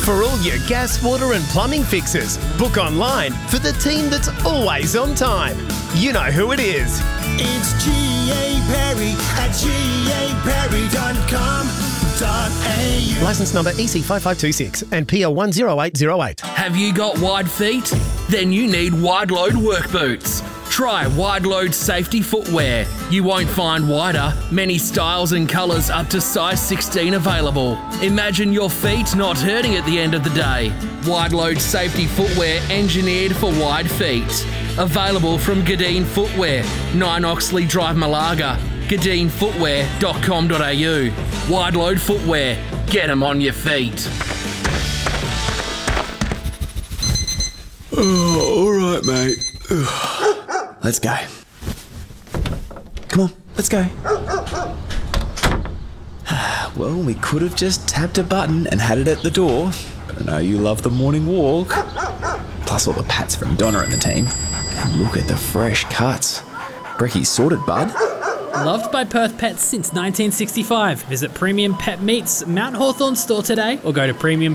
For all your gas, water and plumbing fixes, book online for the team that's always on time. You know who it is. It's G.A. Perry at gaperry.com.au. Licence number EC5526 and PL 10808. Have you got wide feet? Then you need Wide Load work boots. Try Wide Load safety footwear. You won't find wider, many styles and colours up to size 16 available. Imagine your feet not hurting at the end of the day. Wide Load safety footwear engineered for wide feet. Available from Gadeen Footwear, 9 Oxley Drive, Malaga. GadeenFootwear.com.au. Wide Load footwear. Get them on your feet. Oh, all right, mate. Let's go. Come on, let's go. Well, we could have just tapped a button and had it at the door. But I know you love the morning walk. Plus all the pats from Donna and the team. And look at the fresh cuts. Brecky's sorted, bud. Loved by Perth pets since 1965. Visit Premium Pet Meats Mount Hawthorn store today or go to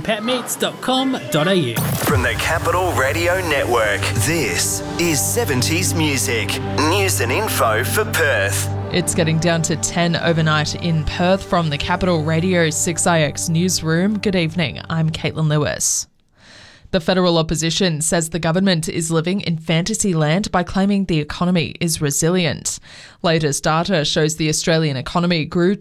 premiumpetmeats.com.au. From the Capital Radio Network, this is 70s Music. News and info for Perth. It's getting down to 10 overnight in Perth from the Capital Radio 6IX newsroom. Good evening, I'm Caitlin Lewis. The federal opposition says the government is living in fantasy land by claiming the economy is resilient. Latest data shows the Australian economy grew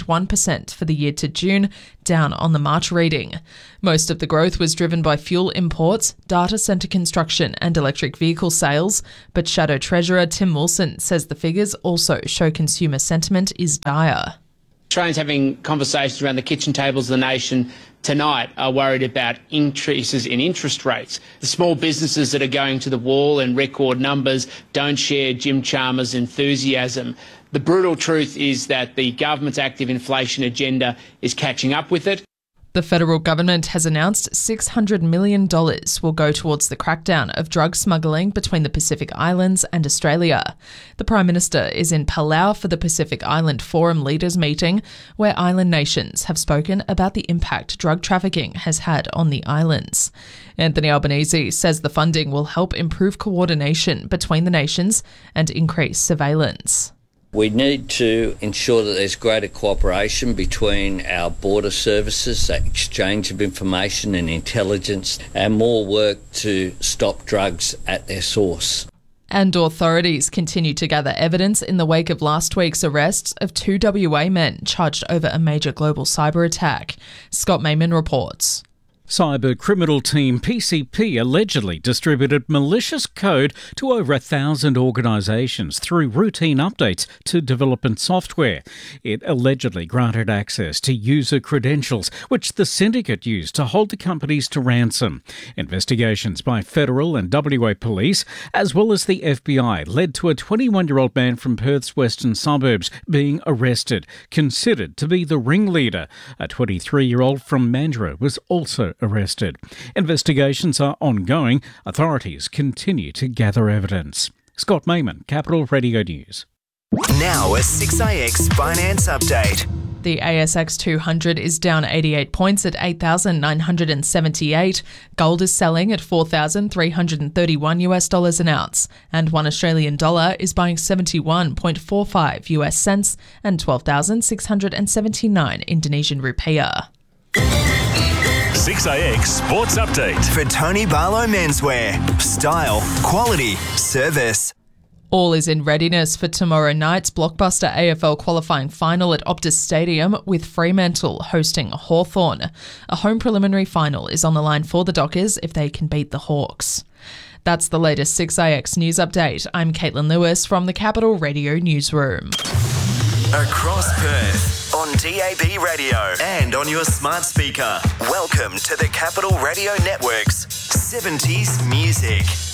2.1% for the year to June, down on the March reading. Most of the growth was driven by fuel imports, data centre construction and electric vehicle sales, but Shadow Treasurer Tim Wilson says the figures also show consumer sentiment is dire. Australians having conversations around the kitchen tables of the nation tonight are worried about increases in interest rates. The small businesses that are going to the wall in record numbers don't share Jim Chalmers' enthusiasm. The brutal truth is that the government's active inflation agenda is catching up with it. The federal government has announced $600 million will go towards the crackdown of drug smuggling between the Pacific Islands and Australia. The Prime Minister is in Palau for the Pacific Island Forum Leaders meeting, where island nations have spoken about the impact drug trafficking has had on the islands. Anthony Albanese says the funding will help improve coordination between the nations and increase surveillance. We need to ensure that there's greater cooperation between our border services, that exchange of information and intelligence, and more work to stop drugs at their source. And authorities continue to gather evidence in the wake of last week's arrests of 2 WA men charged over a major global cyber attack. Scott Mayman reports. Cyber criminal team PCP allegedly distributed malicious code to over 1,000 organisations through routine updates to development software. It allegedly granted access to user credentials, which the syndicate used to hold the companies to ransom. Investigations by federal and WA police, as well as the FBI, led to a 21-year-old man from Perth's western suburbs being arrested, considered to be the ringleader. A 23-year-old from Mandurah was also arrested. Investigations are ongoing. Authorities continue to gather evidence. Scott Mayman, Capital Radio News. Now a 6IX finance update. The ASX 200 is down 88 points at 8,978. Gold is selling at $4,331 an ounce, and $1 Australian dollar is buying 71.45 US cents and 12,679 Indonesian rupiah. 6IX Sports Update for Tony Barlow Menswear. Style, quality, service. All is in readiness for tomorrow night's blockbuster AFL qualifying final at Optus Stadium, with Fremantle hosting Hawthorn. A home preliminary final is on the line for the Dockers if they can beat the Hawks. That's the latest 6IX news update. I'm Caitlin Lewis from the Capital Radio Newsroom. Across Perth, on DAB radio and on your smart speaker. Welcome to the Capital Radio Network's 70s Music.